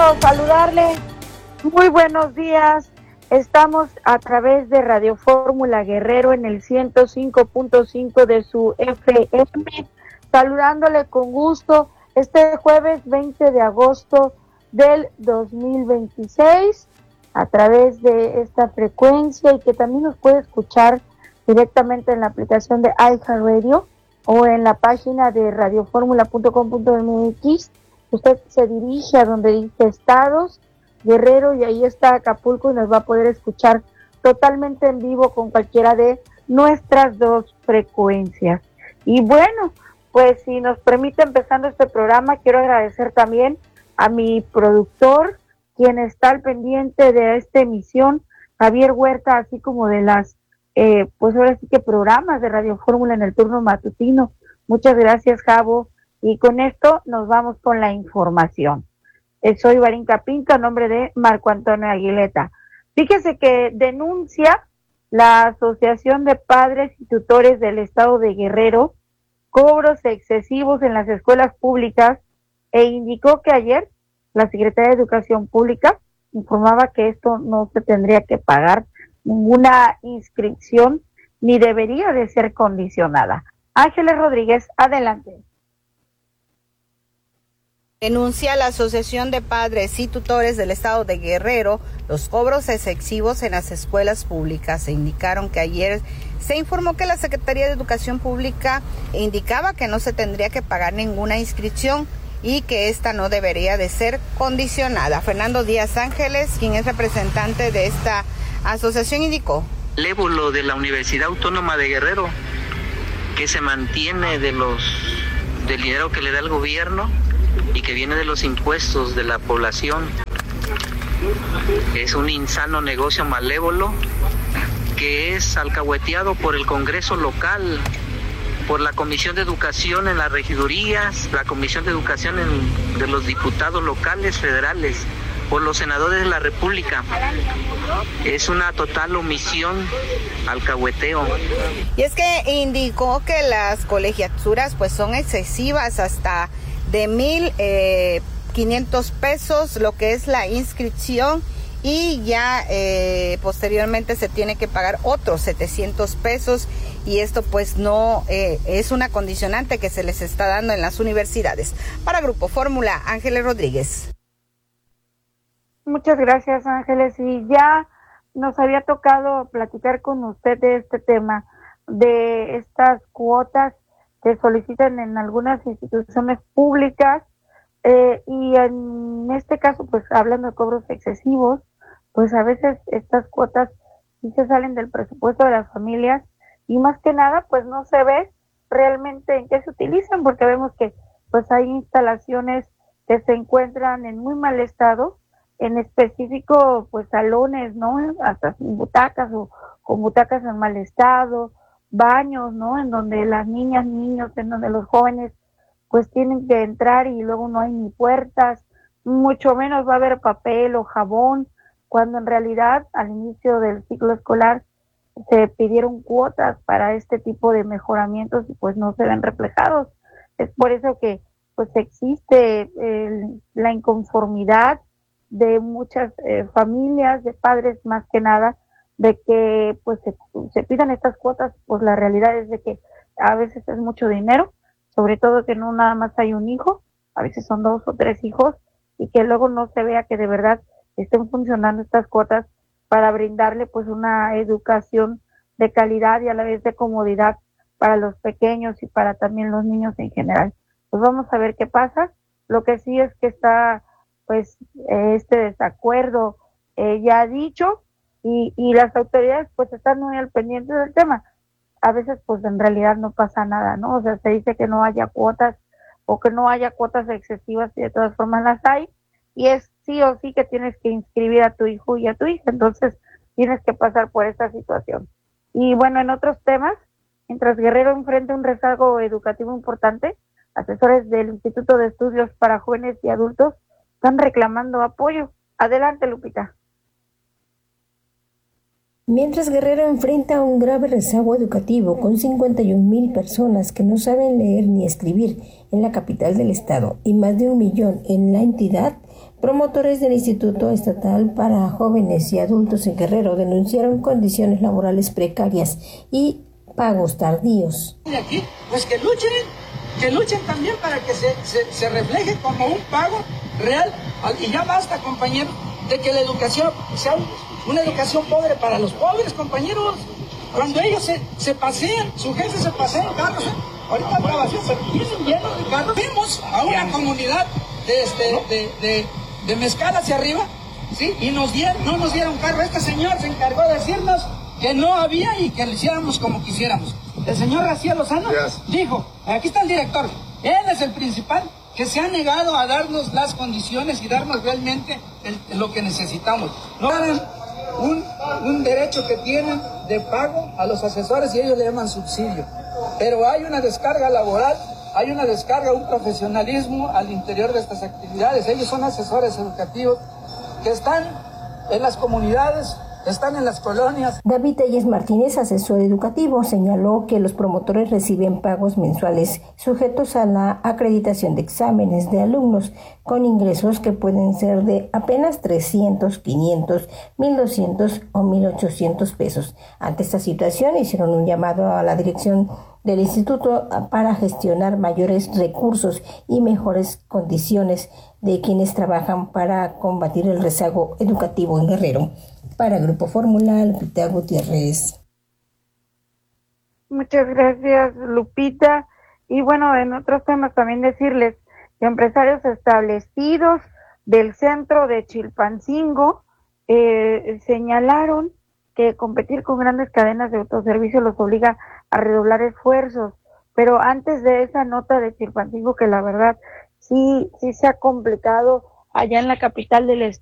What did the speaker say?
Saludarle. Muy buenos días. Estamos a través de Radio Fórmula Guerrero en el 105.5 de su FM, saludándole con gusto este jueves 20 de agosto del 2026 a través de esta frecuencia y que también nos puede escuchar directamente en la aplicación de iHeartRadio o en la página de radioformula.com.mx. Usted se dirige a donde dice Estados, Guerrero, y ahí está Acapulco y nos va a poder escuchar totalmente en vivo con cualquiera de nuestras dos frecuencias. Y bueno, pues si nos permite, empezando este programa, quiero agradecer también a mi productor, quien está al pendiente de esta emisión, Javier Huerta, así como de las, pues ahora sí que programas de Radio Fórmula en el turno matutino. Muchas gracias, Javo. Y con esto nos vamos con la información. Soy Varinka Pinto, a nombre de Marco Antonio Aguileta. Fíjese que denuncia la Asociación de Padres y Tutores del Estado de Guerrero cobros excesivos en las escuelas públicas e indicó que ayer la Secretaría de Educación Pública informaba que esto no se tendría que pagar ninguna inscripción ni debería de ser condicionada. Ángeles Rodríguez, adelante. Denuncia la Asociación de Padres y Tutores del Estado de Guerrero los cobros excesivos en las escuelas públicas. Se indicaron que ayer se informó que la Secretaría de Educación Pública indicaba que no se tendría que pagar ninguna inscripción y que esta no debería de ser condicionada. Fernando Díaz Ángeles, quien es representante de esta asociación, indicó. Lévolo de la Universidad Autónoma de Guerrero, que se mantiene del dinero que le da el gobierno y que viene de los impuestos de la población. Es un insano negocio malévolo que es alcahueteado por el Congreso local, por la Comisión de Educación en las regidurías, la Comisión de Educación de los diputados locales, federales, por los senadores de la República. Es una total omisión, alcahueteo. Y es que indicó que las colegiaturas pues son excesivas, hasta de 1,500 pesos, lo que es la inscripción, y ya posteriormente se tiene que pagar otros 700 pesos, y esto pues no es una condicionante que se les está dando en las universidades. Para Grupo Fórmula, Ángeles Rodríguez. Muchas gracias, Ángeles, y ya nos había tocado platicar con usted de este tema, de estas cuotas que solicitan en algunas instituciones públicas, y en este caso, pues hablando de cobros excesivos, pues a veces estas cuotas sí se salen del presupuesto de las familias y más que nada, pues no se ve realmente en qué se utilizan, porque vemos que pues hay instalaciones que se encuentran en muy mal estado, en específico pues salones, ¿no? Hasta sin butacas o con butacas en mal estado, baños, ¿no? En donde las niñas, niños, en donde los jóvenes pues tienen que entrar y luego no hay ni puertas, mucho menos va a haber papel o jabón, cuando en realidad al inicio del ciclo escolar se pidieron cuotas para este tipo de mejoramientos y pues no se ven reflejados. Es por eso que pues existe la inconformidad de muchas familias, de padres más que nada, de que pues se pidan estas cuotas. Pues la realidad es de que a veces es mucho dinero, sobre todo que no nada más hay un hijo, a veces son 2 o 3 hijos, y que luego no se vea que de verdad estén funcionando estas cuotas para brindarle pues una educación de calidad y a la vez de comodidad para los pequeños y para también los niños en general. Pues vamos a ver qué pasa. Lo que sí es que está pues este desacuerdo ya dicho, y las autoridades pues están muy al pendiente del tema. A veces pues en realidad no pasa nada, ¿no? O sea, se dice que no haya cuotas o que no haya cuotas excesivas, y de todas formas las hay, y es sí o sí que tienes que inscribir a tu hijo y a tu hija, entonces tienes que pasar por esta situación. Y bueno, en otros temas, mientras Guerrero enfrenta un rezago educativo importante, asesores del Instituto de Estudios para Jóvenes y Adultos están reclamando apoyo. Adelante, Lupita. Mientras Guerrero enfrenta un grave rezago educativo con 51,000 personas que no saben leer ni escribir en la capital del estado y más de 1,000,000 en la entidad, promotores del Instituto Estatal para Jóvenes y Adultos en Guerrero denunciaron condiciones laborales precarias y pagos tardíos. De aquí, pues que luchen también para que se refleje como un pago real. Y ya basta, compañeros, de que la educación sea una educación pobre para los pobres, compañeros. Cuando ellos se pasean, su gente se pasea en carros, ahorita grabación se vienen llenos de carros. Fuimos a una comunidad de mezcal hacia arriba, ¿sí? Y no nos dieron carro. Este señor se encargó de decirnos que no había y que lo hiciéramos como quisiéramos. El señor García Lozano dijo, aquí está el director, él es el principal, que se ha negado a darnos las condiciones y darnos realmente lo que necesitamos. No dan un derecho que tienen de pago a los asesores y ellos le llaman subsidio. Pero hay una descarga laboral, hay una descarga, un profesionalismo al interior de estas actividades. Ellos son asesores educativos que están en las comunidades, están en las colonias. David Telles Martínez, asesor educativo, señaló que los promotores reciben pagos mensuales sujetos a la acreditación de exámenes de alumnos con ingresos que pueden ser de apenas 300, 500, 1,200 o 1,800 pesos. Ante esta situación hicieron un llamado a la dirección del instituto para gestionar mayores recursos y mejores condiciones de quienes trabajan para combatir el rezago educativo en Guerrero. Para Grupo Fórmula, Lupita Gutiérrez. Muchas gracias, Lupita. Y bueno, en otros temas también decirles que empresarios establecidos del centro de Chilpancingo señalaron que competir con grandes cadenas de autoservicio los obliga a redoblar esfuerzos. Pero antes de esa nota de Chilpancingo, que la verdad sí se ha complicado allá en la capital del estado,